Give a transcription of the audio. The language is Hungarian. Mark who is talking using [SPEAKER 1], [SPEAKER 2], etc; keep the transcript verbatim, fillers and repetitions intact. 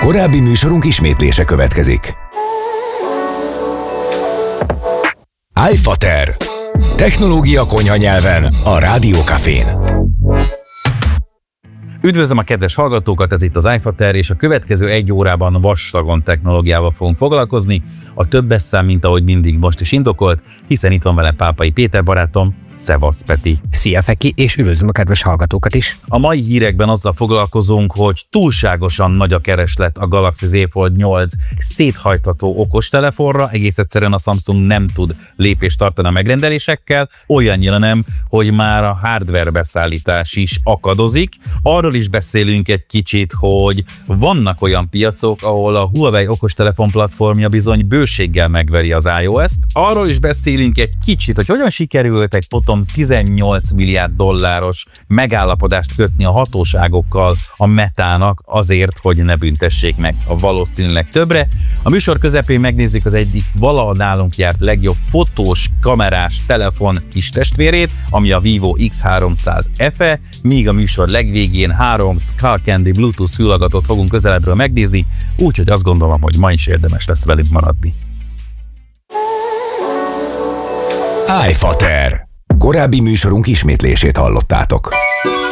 [SPEAKER 1] Korábbi műsorunk ismétlése következik. iFater. Technológia konyha nyelven a Rádiókafén.
[SPEAKER 2] Üdvözlöm a kedves hallgatókat, ez itt az iFater, és a következő egy órában vastagon technológiával fogunk foglalkozni. A többes szám, mint ahogy mindig most is indokolt, hiszen itt van velem Pápai Péter barátom. Szevasz, Peti!
[SPEAKER 3] Szia, Feki, és üdvözlöm a kedves hallgatókat is!
[SPEAKER 2] A mai hírekben azzal foglalkozunk, hogy túlságosan nagy a kereslet a Galaxy Z Fold nyolc széthajtható okostelefonra, egész egyszerűen a Samsung nem tud lépést tartani a megrendelésekkel, olyannyira nem, hogy már a hardware beszállítás is akadozik. Arról is beszélünk egy kicsit, hogy vannak olyan piacok, ahol a Huawei okostelefon platformja bizony bőséggel megveri az iOS-t. Arról is beszélünk egy kicsit, hogy hogyan sikerült egy potom tizennyolc milliárd dolláros megállapodást kötni a hatóságokkal a Metának azért, hogy ne büntessék meg a valószínűleg többre. A műsor közepén megnézzük az egyik valaha nálunk járt legjobb fotós, kamerás telefon kis testvérét, ami a Vivo X háromszáz F E, míg a műsor legvégén három Skullcandy Bluetooth fülhallgatót fogunk közelebbről megnézni, úgyhogy azt gondolom, hogy ma is érdemes lesz velünk maradni.
[SPEAKER 1] iFater. Korábbi műsorunk ismétlését hallottátok.